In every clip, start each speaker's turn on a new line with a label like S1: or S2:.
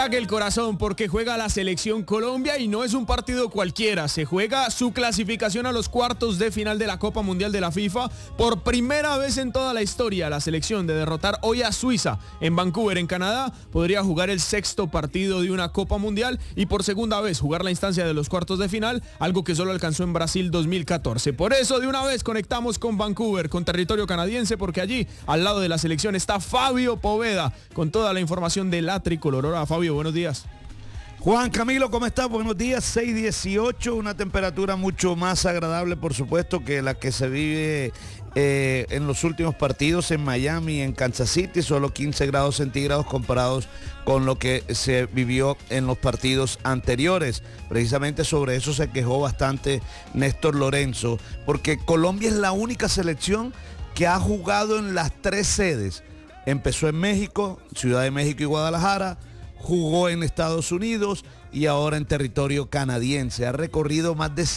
S1: El corazón porque juega la selección Colombia y no es un partido cualquiera, se juega su clasificación a los cuartos de final de la Copa Mundial de la FIFA. Por primera vez en toda la historia, la selección, de derrotar hoy a Suiza en Vancouver, en Canadá, podría jugar el sexto partido de una Copa Mundial y por segunda vez jugar la instancia de los cuartos de final, algo que solo alcanzó en Brasil 2014. Por eso de una vez conectamos con Vancouver, con territorio canadiense, porque allí al lado de la selección está Fabio Poveda con toda la información de la tricolor. Hola, Fabio, buenos días.
S2: Juan Camilo, ¿cómo estás? Buenos días, 6:18, una temperatura mucho más agradable, por supuesto, que la que se vive en los últimos partidos en Miami, en Kansas City, solo 15 grados centígrados comparados con lo que se vivió en los partidos anteriores. Precisamente sobre eso se quejó bastante Néstor Lorenzo, porque Colombia es la única selección que ha jugado en las tres sedes. Empezó en México, Ciudad de México y Guadalajara, jugó en Estados Unidos y ahora en territorio canadiense. Ha recorrido más de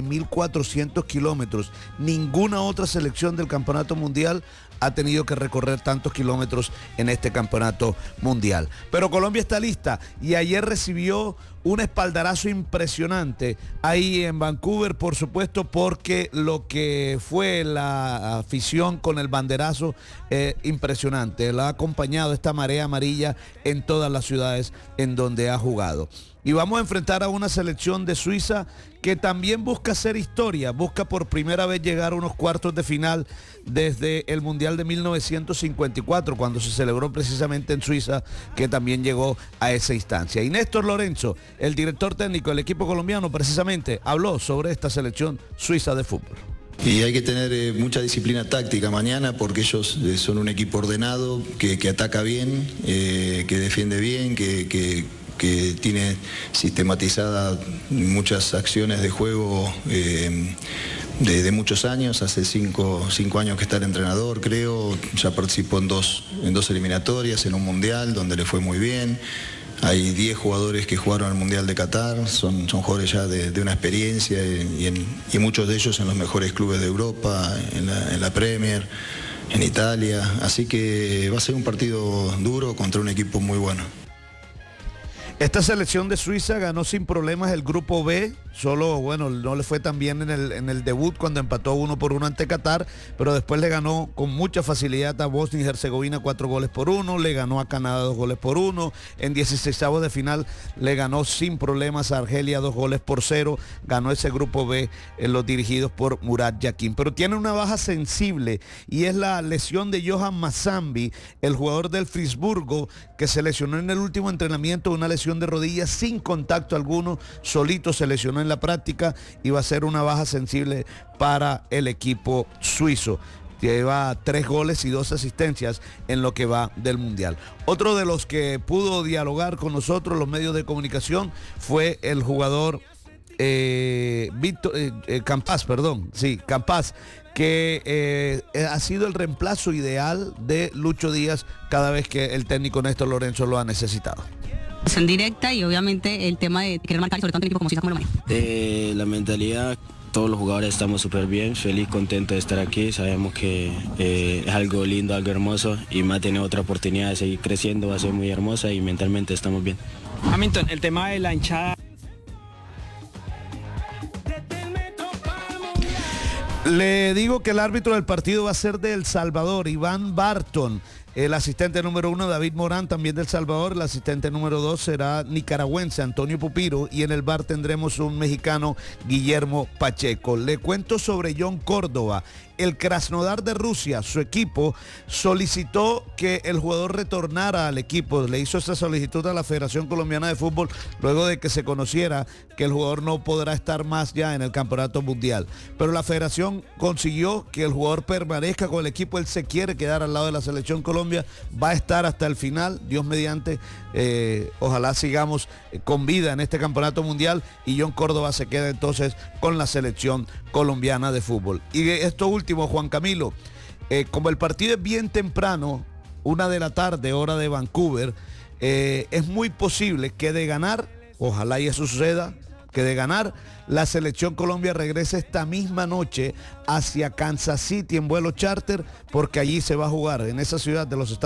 S2: 7.400 kilómetros. Ninguna otra selección del campeonato mundial ha tenido que recorrer tantos kilómetros en este campeonato mundial. Pero Colombia está lista y ayer recibió un espaldarazo impresionante ahí en Vancouver, por supuesto, porque lo que fue la afición con el banderazo impresionante. La ha acompañado esta marea amarilla en todas las ciudades en donde ha jugado. Y vamos a enfrentar a una selección de Suiza que también busca hacer historia, busca por primera vez llegar a unos cuartos de final desde el Mundial de 1954, cuando se celebró precisamente en Suiza, que también llegó a esa instancia. Y Néstor Lorenzo, el director técnico del equipo colombiano, precisamente habló sobre esta selección suiza de fútbol.
S3: Y hay que tener mucha disciplina táctica mañana, porque ellos son un equipo ordenado, que ataca bien, que defiende bien, que tiene sistematizada muchas acciones de juego de muchos años. Hace cinco años que está el entrenador, creo. Ya participó en dos eliminatorias, en un mundial donde le fue muy bien. Hay 10 jugadores que jugaron al Mundial de Qatar, son jugadores ya de una experiencia y muchos de ellos en los mejores clubes de Europa, en la Premier, en Italia. Así que va a ser un partido duro contra un equipo muy bueno.
S2: Esta selección de Suiza ganó sin problemas el grupo B, solo, bueno, no le fue tan bien en el debut cuando empató 1-1 ante Qatar, pero después le ganó con mucha facilidad a Bosnia y Herzegovina 4-1, le ganó a Canadá 2-1, en 16avos de final le ganó sin problemas a Argelia 2-0, ganó ese grupo B en los dirigidos por Murat Yakin. Pero tiene una baja sensible y es la lesión de Johan Mazambi, el jugador del Friburgo, que se lesionó en el último entrenamiento, una lesión de rodillas sin contacto alguno, solito se lesionó en la práctica y va a ser una baja sensible para el equipo suizo. Lleva 3 goles y 2 asistencias en lo que va del Mundial. Otro de los que pudo dialogar con nosotros, los medios de comunicación, fue el jugador Campas, que ha sido el reemplazo ideal de Lucho Díaz cada vez que el técnico Néstor Lorenzo lo ha necesitado.
S4: En directa y obviamente el tema de querer marcar, sobre todo en un equipo como Suiza, ¿cómo lo maneja?
S5: La mentalidad, todos los jugadores estamos súper bien, feliz, contento de estar aquí. Sabemos que es algo lindo, algo hermoso, y más tener otra oportunidad de seguir creciendo va a ser muy hermosa y mentalmente estamos bien.
S1: Hamilton, el tema de la hinchada.
S2: Le digo que el árbitro del partido va a ser de El Salvador, Iván Barton. El asistente número 1, David Morán, también del Salvador. El asistente número 2 será nicaragüense, Antonio Pupiro. Y en el bar tendremos un mexicano, Guillermo Pacheco. Le cuento sobre John Córdoba. El Krasnodar de Rusia, su equipo, solicitó que el jugador retornara al equipo. Le hizo esa solicitud a la Federación Colombiana de Fútbol luego de que se conociera que el jugador no podrá estar más ya en el Campeonato Mundial. Pero la Federación consiguió que el jugador permanezca con el equipo. Él se quiere quedar al lado de la Selección Colombia. Va a estar hasta el final, Dios mediante. Ojalá sigamos con vida en este Campeonato Mundial y John Córdoba se queda entonces con la Selección Colombiana de Fútbol. Y esto último, Juan Camilo, como el partido es bien temprano, 1 de la tarde, hora de Vancouver, es muy posible que de ganar, ojalá y eso suceda, que de ganar, la Selección Colombia regrese esta misma noche hacia Kansas City en vuelo charter, porque allí se va a jugar, en esa ciudad de los Estados Unidos.